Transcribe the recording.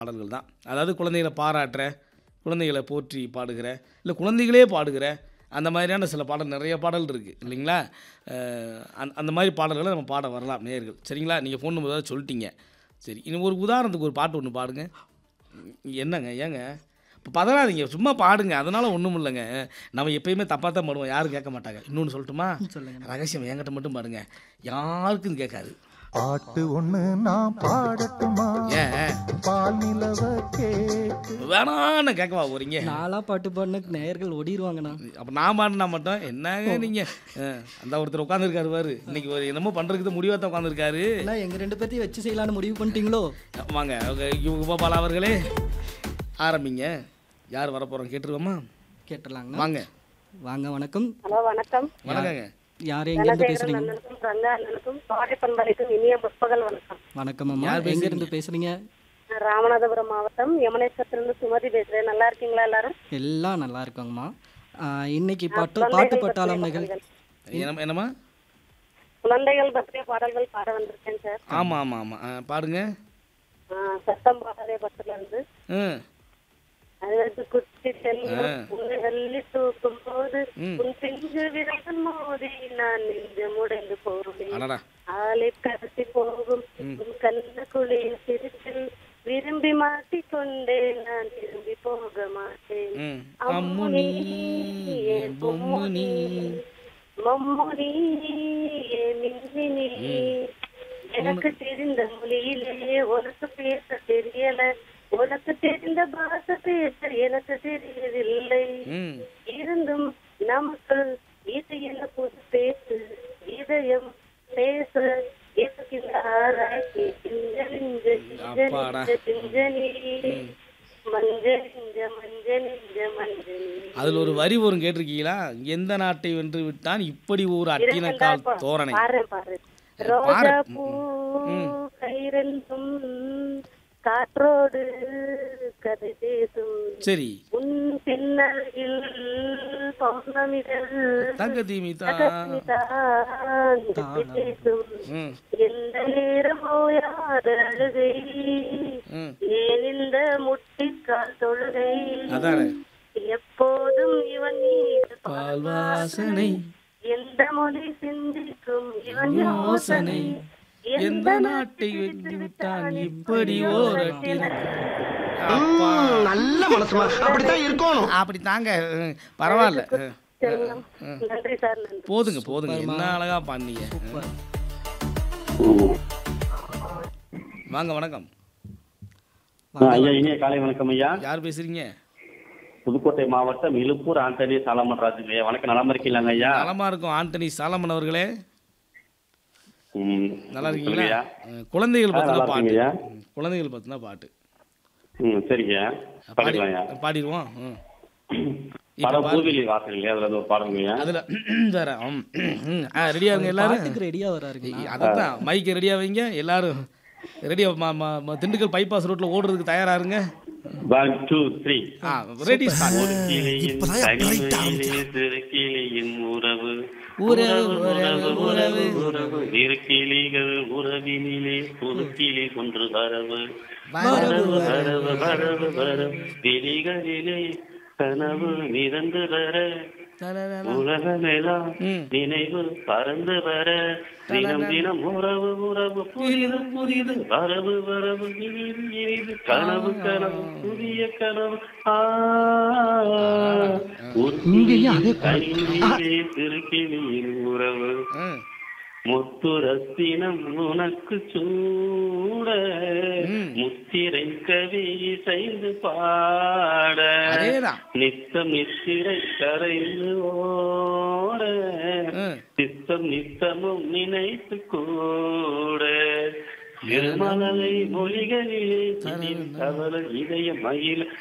பாடல்கள் தான். அதாவது குழந்தைகளை பாராட்டுற, குழந்தைகளை போற்றி பாடுகிற, இல்லை குழந்தைகளே பாடுகிற அந்த மாதிரியான சில பாடல் நிறைய பாடல் இருக்குது இல்லைங்களா? அந்த மாதிரி பாடல்களை நம்ம பாட வரலாம் நேயர்கள். சரிங்களா? நீங்கள் ஃபோன் நம்பர் ஏதாவது சொல்லிட்டீங்க. சரி, இன்னும் ஒரு உதாரணத்துக்கு ஒரு பாட்டு ஒன்று பாடுங்க. என்னங்க ஏங்க இப்போ பதறாதீங்க, சும்மா பாடுங்க, அதனால் ஒன்றும் இல்லைங்க. நம்ம எப்பயுமே தப்பாக தான் பாடுவோம், யாரும் கேட்க மாட்டாங்க. இன்னொன்று சொல்லட்டுமா? சொல்லுங்க. ரகசியம் என்கிட்ட மட்டும் பாடுங்க, யாருக்கும் கேட்காது. பாட்டு ஒண்ணு நான் பாடட்டுமா? ஏன் பால் நிலவ கேட்டு வேணான்னு கேட்கவா போறீங்க? நாளா பாட்டு பாடின நேயர்கள் ஓடிடுவாங்கண்ணா. அப்போ நான் பாடினா மட்டும் என்னங்க நீங்கள்? அந்த ஒருத்தர் உட்காந்துருக்காரு பாரு, இன்னைக்கு ஒரு என்னமோ பண்ணுறதுக்கு முடிவாக தான் உட்காந்துருக்காரு. அண்ணா எங்கள் 2 பேர்த்தையும் வச்சு செய்யலான்னு முடிவு பண்ணிட்டீங்களோ? வாங்க யுகபால் அவர்களே, ஆரம்பிங்க. யார் வரப்போகிறோம் கேட்டுருவோமா? கேட்டுடலாங்கண்ணா. வாங்க. வாங்க, வணக்கம். ஹலோ, வணக்கம். வணக்கங்க. யார் எங்கேருந்து பேசுறீங்க? அண்ணனுக்கும் ரங்கா அண்ணனுக்கும் பாடி பண்பலைக்கும் இனிய முற்பகல் வணக்கம். வணக்கம் அம்மா. யார் பேசுறீங்க? எங்கேருந்து பேசுறீங்க? நான் ராமநாதபுரம் மாவட்டம் யமுனேஸ்வரத்திலிருந்து சுமதி பேசுறேன். நல்லா இருக்கீங்களா எல்லாரும்? எல்லாம் நல்லா இருக்காங்கம்மா. இன்னைக்கு பாட்டு பட்டாளம் நிகழ்ச்சி. என்னம்மா? குழந்தைகள் பற்றிய பாடல்கள் பாட வந்திருக்கேன் சார். ஆமாம் ஆமாம் ஆமாம், பாடுங்க. சத்தம் பாடலே பத்துல இருந்து ம் அழகு குத்தி செல்லும் உன்னை அள்ளி தூக்கும் போது ம். உன் பிஞ்சு விரல் மோதி நான் நெஞ்சம் உடைந்து போவேன். அடடா. ஆளை கடத்தி போகும் உன் கண்ண குளிர் சிரிப்பில் விரும்பி மாட்டிக்கொண்டே நான் திரும்பி போக மாட்டேன். ம். அம்முனி ஏன் பொம்முனி, மம்முனி ஏன் மின்மினி, எனக்கு தெரிந்த மொழியிலே உனக்கு பேச தெரியல, உனக்கு தெரிந்த பாஷை பேச எனக்கு தெரியவில்லை. ம். இருந்தும் நமக்கு இது என்ன புது பேசு, இதயம் பேச எதுக்கின்ற ஆராய்ச்சி, அப்பாடா. அதில் ஒரு வரி வரும், கேட்டிருக்கீங்களா? எந்த நாட்டை வென்று விட்டான் இப்படி ஒரு அட்டினக்கால் தோரணை. ரோஜா பூ கைரெண்டும் காற்றோடு கதை பேசும், சரி. உன் பின்னருகில் பௌர்ணமிகள் தங்க தீமி பேசும், ம் எந்த நேரம் ஓயாத அழுகை, ம் ஏன் இந்த முட்டிக்கால் தொழுகை, அதானே. எப்போதும் இவன் மீது பால் வாசனை, எந்த மொழி சிந்திக்கும் இவன் யோசனை, யோசனை, எந்த நாட்டை வென்று விட்டான் இப்படி ஓர் அட்டினக்கால். அப்பா, நல்ல மனசுமா அப்படித்தான் இருக்கணும். அப்படி தாங்க. பரவாயில்ல. செல்லம். நன்றி சார், நன்றி. போதுங்க போதுங்க, என்ன அழகா பண்ணீங்க. வாங்க, வணக்கம். ஐயா, இனிய காலை வணக்கம் ஐயா. யார் பேசுறீங்க? புதுக்கோட்டை மாவட்டம் இலுப்பூர் ஆண்டனி சாலமன் ராஜுங்க ஐயா. வணக்கம், நலமா இருக்கீங்களாங்க ஐயா? நலமா இருக்கும் ஆண்டனி சாலமன் அவர்களே. நல்லா இருக்கீங்களா? சொல்லுங்கய்யா. குழந்தைகள் பத்தின நல்லா பாட்டு. இருக்கீங்கய்யா. குழந்தைகள் பத்தின பாட்டு சரிங்க ஐயா, பாடிக்கலாம் ஐயா. பாடிடுவோம். படம் பூவிலி வாசல் அதுல இருந்து ஒரு பாடலுங்கய்யா. அதுல வேற ரெடியா இருங்க எல்லாரும். பாட்டுக்கு ரெடியா வராருங்க. அதான் மைக்கு ரெடியா வைங்க எல்லாரும். ரெடியா திண்டுக்கல் பைபாஸ் ரோட்ல ஓடுறதுக்கு தயாரா இருங்க. 1 2 3 ரெடி. கிளியின் உறவு உறவு உறவு உறவு உறவு இரு கிளிகள் உறவினிலே புது கிளி ஒன்று வரவு வரவு வரவு வரவு வரவு விழிகளிலே கனவு மிதந்து வர உலகமெல்லாம் நினைவு பறந்து வர தினம் தினம் உறவு உறவு புரிது புரிது வரவு வரவு இனிது இனிது கனவு கனவு புதிய கனவு திருக்கிளியின் உறவு முத்துரத்தினம் உனக்கு சூட முத்திரை கவி செய்து பாட நித்தம் நித்திரை கரைந்து ஓட சித்தம் நித்தமும் நினைத்து கூட திருமலை மொழிகளிலே கவல இதய மயில